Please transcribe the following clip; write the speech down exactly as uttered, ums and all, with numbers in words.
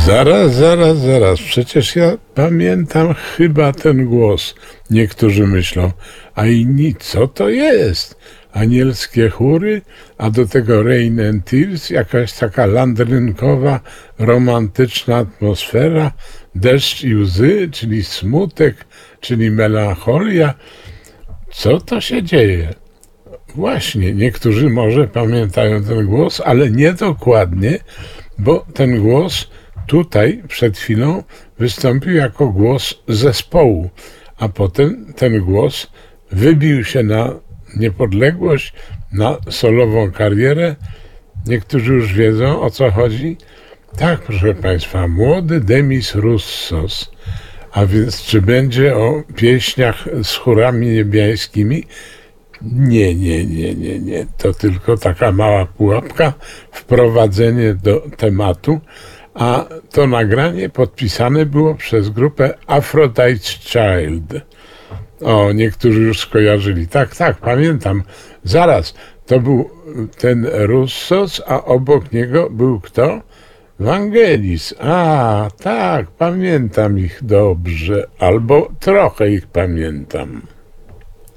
Zaraz, zaraz, zaraz. Przecież ja pamiętam chyba ten głos. Niektórzy myślą, a inni, co to jest? Anielskie chóry, a do tego Rain and Tears, jakaś taka landrynkowa, romantyczna atmosfera, deszcz i łzy, czyli smutek, czyli melancholia. Co to się dzieje? Właśnie, niektórzy może pamiętają ten głos, ale nie dokładnie, bo ten głos tutaj przed chwilą wystąpił jako głos zespołu, a potem ten głos wybił się na niepodległość, na solową karierę. Niektórzy już wiedzą, o co chodzi. Tak, proszę Państwa, młody Demis Roussos. A więc czy będzie o pieśniach z chórami niebiańskimi? Nie, nie, nie, nie, nie. To tylko taka mała pułapka, wprowadzenie do tematu, a to nagranie podpisane było przez grupę Aphrodite's Child. O, niektórzy już skojarzyli. Tak, tak, pamiętam. Zaraz, to był ten Roussos, a obok niego był kto? Vangelis. A, tak, pamiętam ich dobrze, albo trochę ich pamiętam.